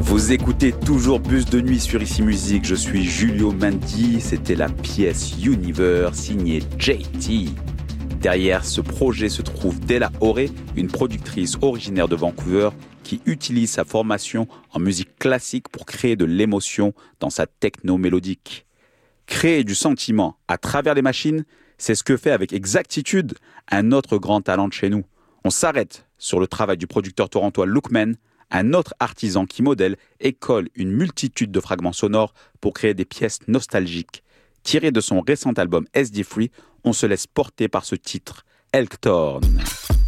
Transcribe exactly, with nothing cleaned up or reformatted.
Vous écoutez toujours Bus de Nuit sur Ici Musique. Je suis Julio Mendy. C'était la pièce Universe signée J T. Derrière ce projet se trouve Della Ore, une productrice originaire de Vancouver qui utilise sa formation en musique classique pour créer de l'émotion dans sa techno mélodique. Créer du sentiment à travers les machines, c'est ce que fait avec exactitude un autre grand talent de chez nous. On s'arrête sur le travail du producteur torontois Lookman, un autre artisan qui modèle et colle une multitude de fragments sonores pour créer des pièces nostalgiques. Tiré de son récent album S D Free, on se laisse porter par ce titre, Elkthorn.